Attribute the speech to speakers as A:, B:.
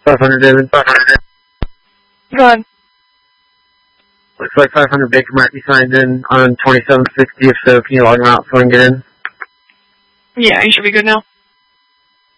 A: 500, David. 500.
B: Go ahead.
A: Looks like 500 Baker might be signed in on 2760. If so, can you log him out so I can get in?
B: Yeah, you should be good now.